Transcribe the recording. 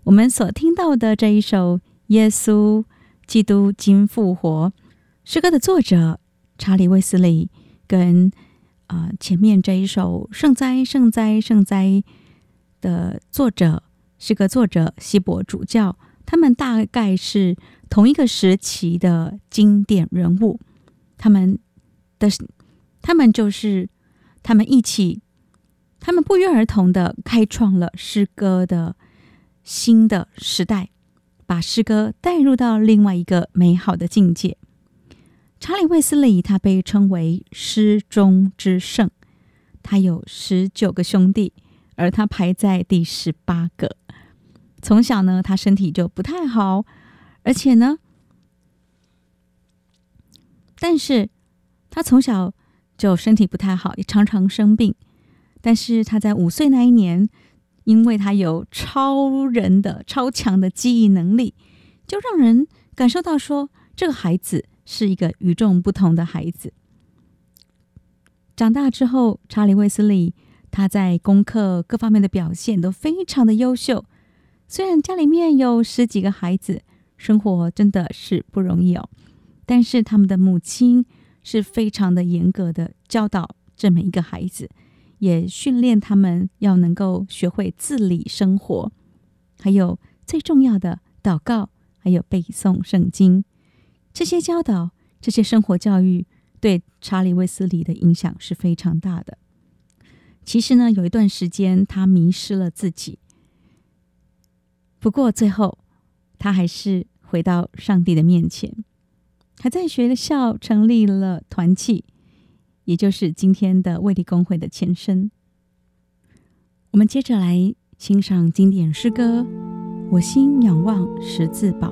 我们所听到的这一首《耶稣基督今复活》诗歌的作者查理·卫斯理，跟前面这一首《圣哉圣哉圣哉》的诗歌作者希伯主教，他们大概是同一个时期的经典人物。他们不约而同的开创了诗歌的新的时代，把诗歌带入到另外一个美好的境界。查理·卫斯理他被称为诗中之圣，他有19个兄弟，而他排在第18个。从小呢，他身体就不太好，而且呢，但是他从小就身体不太好，也常常生病。但是他在5岁那一年，因为他有超强的记忆能力，就让人感受到说，这个孩子是一个与众不同的孩子。长大之后，查理·卫斯理他在功课各方面的表现都非常的优秀。虽然家里面有10几个孩子，生活真的是不容易哦，但是他们的母亲是非常的严格的教导这每一个孩子，也训练他们要能够学会自理生活，还有最重要的祷告，还有背诵圣经。这些教导，这些生活教育对查理·卫斯理的影响是非常大的。其实呢，有一段时间他迷失了自己，不过最后他还是回到上帝的面前，还在学校成立了团契，也就是今天的卫理公会的前身。我们接着来欣赏经典诗歌《我心仰望十字宝